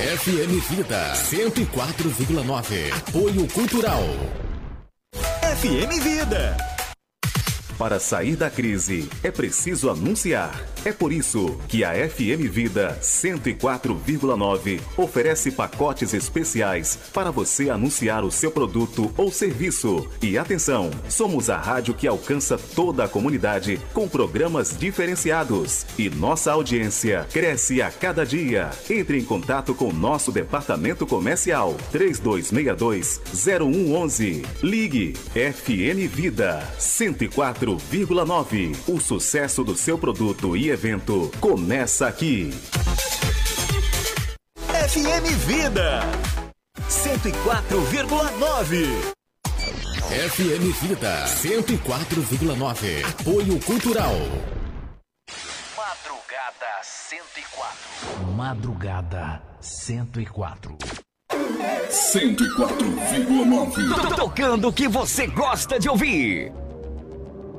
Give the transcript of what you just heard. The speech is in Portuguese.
FM Vida 104,9. Apoio Cultural. FM Vida. Para sair da crise, é preciso anunciar. É por isso que a FM Vida 104,9 oferece pacotes especiais para você anunciar o seu produto ou serviço. E atenção, somos a rádio que alcança toda a comunidade com programas diferenciados. E nossa audiência cresce a cada dia. Entre em contato com nosso departamento comercial 3262-0111. Ligue FM Vida 104,9. O sucesso do seu produto e evento começa aqui. FM Vida 104,9. FM Vida 104,9. Apoio Cultural. Madrugada 104. Madrugada 104. 104,9. Tocando o que você gosta de ouvir.